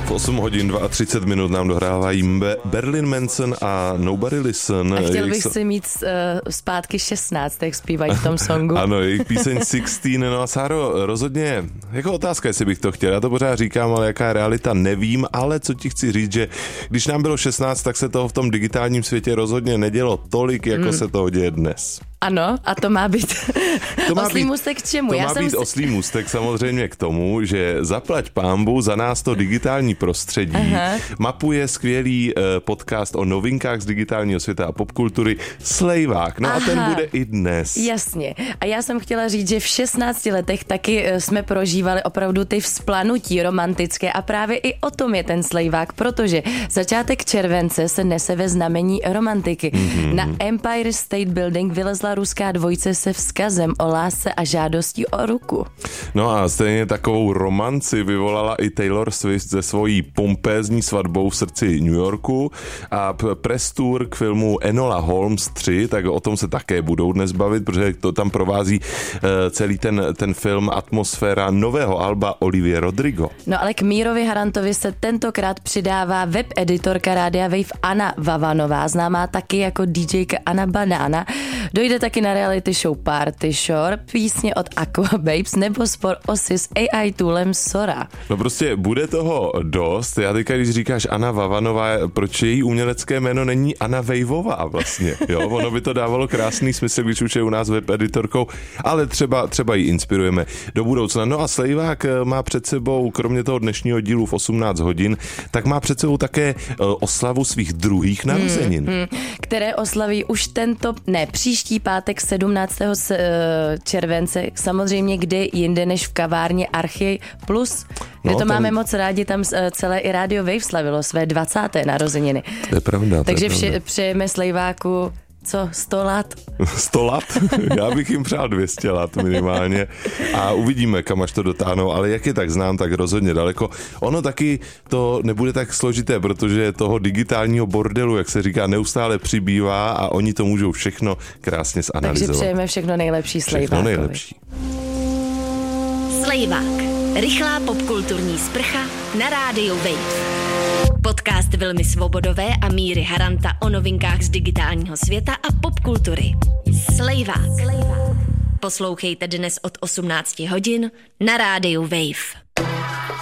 V 8 hodin 32 minut nám dohrávají Berlin Manson a Nobody Listen. A chtěl bych si mít zpátky 16, jak zpívají v tom songu. Ano, jejich píseň 16. No a Sáro, rozhodně, jako otázka, jestli bych to chtěl, já to pořád říkám, ale jaká je realita, nevím, ale co ti chci říct, že když nám bylo 16, tak se toho v tom digitálním světě rozhodně nedělo tolik, jako se toho děje dnes. Ano, a to má být oslý můstek k čemu? To má být oslý můstek samozřejmě k tomu, že zaplať pánbu za nás to digitální prostředí. Aha. Mapuje skvělý podcast o novinkách z digitálního světa a popkultury Slejvák. No a ten bude i dnes. Jasně. A já jsem chtěla říct, že v 16 letech taky jsme prožívali opravdu ty vzplanutí romantické a právě i o tom je ten Slejvák, protože začátek července se nese ve znamení romantiky. Mm-hmm. Na Empire State Building vylezla ruská dvojice se vzkazem o lásce a žádostí o ruku. No a stejně takovou romanci vyvolala i Taylor Swift se svojí pompézní svatbou v srdci New Yorku a press tour k filmu Enola Holmes 3, tak o tom se také budou dnes bavit, protože to tam provází celý ten film atmosféra nového alba Olivie Rodrigo. No ale k Mírovi Harantovi se tentokrát přidává webeditorka Rádia Wave Anna Vavanová, známá taky jako DJka Anna Banana. Dojde taky na reality show Party Shore, písně od Aqua Babes nebo spor Osy s AI toolem Sora. No prostě bude toho dost. Já teďka, když říkáš Anna Vavanová, proč její umělecké jméno není Anna Vejvová vlastně? Jo, ono by to dávalo krásný smysl, když už je u nás webeditorkou, ale třeba ji inspirujeme do budoucna. No a Slejvák má před sebou, kromě toho dnešního dílu v 18 hodin, tak má před sebou také oslavu svých druhých narozenin. Které oslaví už příští pátek 17. července, samozřejmě kde jinde než v kavárně Archy Plus, kde to máme moc rádi, tam celé i Radio Wave slavilo své 20. narozeniny. To je pravda. Takže přejeme Slejváku 100 lat? 100 lat? Já bych jim přál 200 lat minimálně a uvidíme, kam až to dotáhnou, ale jak je tak znám, tak rozhodně daleko. Ono taky to nebude tak složité, protože toho digitálního bordelu, jak se říká, neustále přibývá a oni to můžou všechno krásně zanalizovat. Takže přejeme všechno nejlepší Slejvákovi. Všechno nejlepší. Slejvák. Rychlá popkulturní sprcha na rádiu Wave. Podcast Vilmy Svobodové a Míry Haranta o novinkách z digitálního světa a popkultury. Slejvák. Poslouchejte dnes od 18 hodin na rádiu Wave.